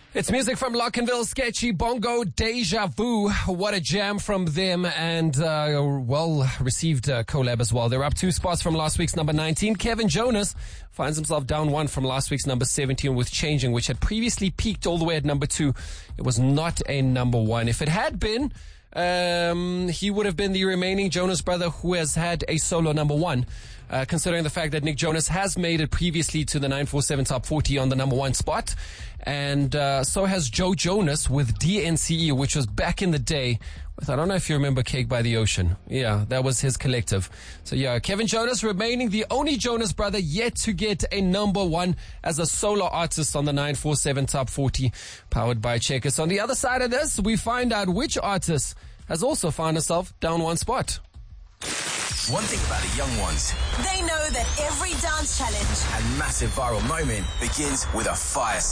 It's music from Lockenville, Sketchy, Bongo, Deja Vu. What a jam from them, and well-received collab as well. They're up 2 spots from last week's number 19. Kevin Jonas finds himself down 1 from last week's number 17 with Changing, which had previously peaked all the way at number 2. It was not a number 1. If it had been, he would have been the remaining Jonas brother who has had a solo number 1. Considering the fact that Nick Jonas has made it previously to the 947 Top 40 on the number 1 spot. And so has Joe Jonas with DNCE, which was back in the day with, I don't know if you remember Cake by the Ocean. Yeah, that was his collective. So yeah, Kevin Jonas remaining the only Jonas brother yet to get a number 1 as a solo artist on the 947 Top 40, powered by Checkers. On the other side of this, we find out which artist has also found herself down 1 spot. One thing about the young ones, they know that every dance challenge and massive viral moment begins with a fire